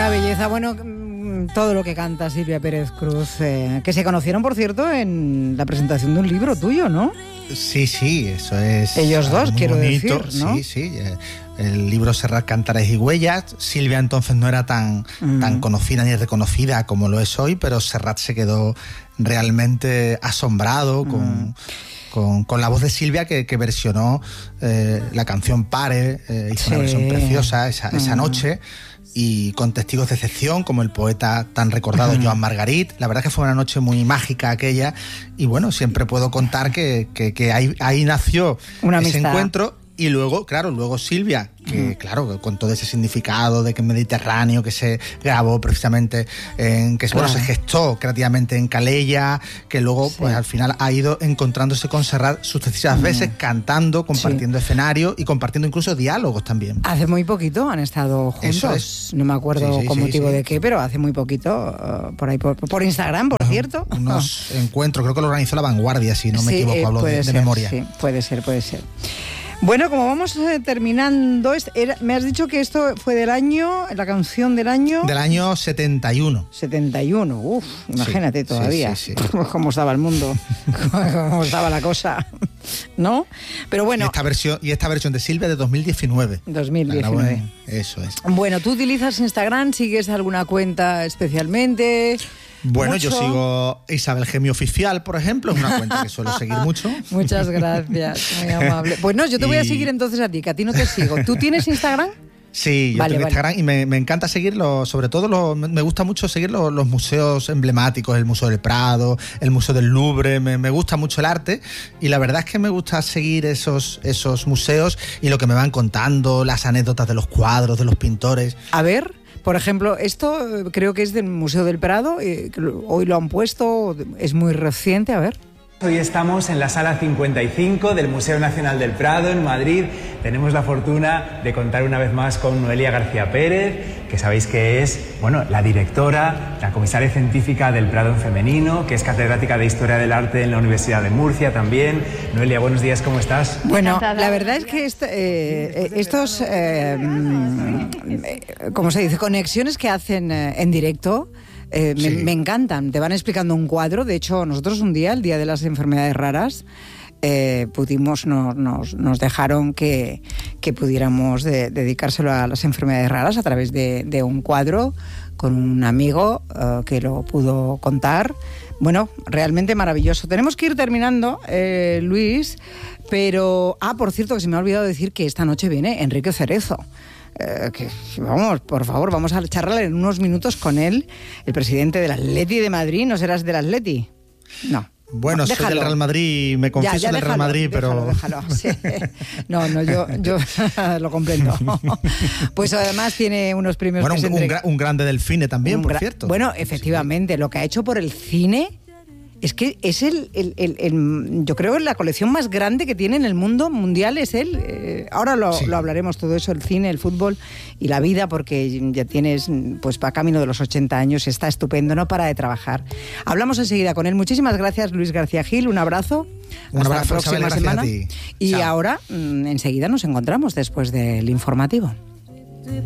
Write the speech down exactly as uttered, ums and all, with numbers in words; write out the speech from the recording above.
Una belleza, bueno, todo lo que canta Silvia Pérez Cruz, eh, que se conocieron, por cierto, en la presentación de un libro tuyo, ¿no? Sí, sí, eso es... Ellos dos, quiero bonito. decir, ¿no? Sí, sí, el libro Serrat, Cantares y Huellas. Silvia entonces no era tan, mm. tan conocida ni reconocida como lo es hoy, pero Serrat se quedó realmente asombrado mm. con... Con, con la voz de Silvia que, que versionó eh, la canción Pare, eh, hizo sí. una versión preciosa esa, mm. esa noche, y con testigos de excepción como el poeta tan recordado mm. Joan Margarit. La verdad es que fue una noche muy mágica aquella, y bueno, siempre puedo contar que, que, que ahí, ahí nació una ese amistad. encuentro. Y luego, claro, luego Silvia, que mm. claro, con todo ese significado de que Mediterráneo, que se grabó precisamente, en que claro. bueno, se gestó creativamente en Calella, que luego sí. pues al final ha ido encontrándose con Serrat sucesivas mm. veces, cantando, compartiendo sí. escenario y compartiendo incluso diálogos también. Hace muy poquito han estado juntos, es. no me acuerdo sí, sí, con sí, motivo sí. de qué, pero hace muy poquito, uh, por ahí por, por Instagram, por uh, cierto. Unos oh. encuentros, creo que lo organizó La Vanguardia, si no me sí, equivoco, eh, hablo de, de ser, memoria. Sí, puede ser, puede ser. Bueno, como vamos eh, terminando, era, me has dicho que esto fue del año, la canción del año... Del año setenta y uno. setenta y uno, uff, imagínate sí, todavía sí, sí, sí. cómo estaba el mundo, cómo estaba la cosa, ¿no? Pero bueno... Y esta versión, y esta versión de Silvia de dos mil diecinueve. dos mil diecinueve. Eso es. Bueno, ¿tú utilizas Instagram? ¿Sigues alguna cuenta especialmente...? Bueno, ¿Mucho? Yo sigo Isabel Gemio Oficial, por ejemplo, es una cuenta que suelo seguir mucho. Muchas gracias, muy amable. Pues no, yo te voy y... a seguir entonces a ti, que a ti no te sigo. ¿Tú tienes Instagram? Sí, yo vale, tengo vale. Instagram y me, me encanta seguirlo, sobre todo lo, me gusta mucho seguir los, los museos emblemáticos, el Museo del Prado, el Museo del Louvre, me, me gusta mucho el arte y la verdad es que me gusta seguir esos, esos museos y lo que me van contando, las anécdotas de los cuadros, de los pintores. A ver... Por ejemplo, esto creo que es del Museo del Prado, eh, hoy lo han puesto, es muy reciente, a ver. Hoy estamos en la sala cincuenta y cinco del Museo Nacional del Prado, en Madrid. Tenemos la fortuna de contar una vez más con Noelia García Pérez, que sabéis que es, bueno, la directora, la comisaria científica del Prado en femenino, que es catedrática de Historia del Arte en la Universidad de Murcia también. Noelia, buenos días, ¿cómo estás? Bueno, la verdad es que est eh, estos, eh, ¿cómo se dice?, conexiones que hacen eh, en directo... Eh, sí. me, me encantan, te van explicando un cuadro. De hecho, nosotros un día, el día de las enfermedades raras, eh, pudimos, nos, nos, nos dejaron que, que pudiéramos de, dedicárselo a las enfermedades raras a través de, de un cuadro con un amigo uh, que lo pudo contar. Bueno, realmente maravilloso. Tenemos que ir terminando, eh, Luis, pero... Ah, por cierto, que se me ha olvidado decir que esta noche viene Enrique Cerezo. Eh, que, vamos, por favor, vamos a charlar en unos minutos con él, el presidente del Atleti de Madrid. ¿No serás del Atleti? No. Bueno, no, soy del Real Madrid, me confieso ya, ya, del déjalo, Real Madrid, pero... Déjalo, déjalo, sí. No, no, yo, yo lo comprendo. Pues además tiene unos premios... Bueno, que un, entre... un, un grande del cine también, por cierto. Bueno, efectivamente, sí. Lo que ha hecho por el cine... Es que es el, el, el, el, yo creo, la colección más grande que tiene en el mundo mundial es él. Eh, ahora lo, sí. lo hablaremos todo eso, el cine, el fútbol y la vida, porque ya tienes, pues va camino de los ochenta años, está estupendo, no para de trabajar. Hablamos enseguida con él. Muchísimas gracias, Luis García Gil, un abrazo. Un Hasta abrazo, la próxima Isabel, semana. a ti. Y Chao. Ahora, enseguida nos encontramos después del informativo.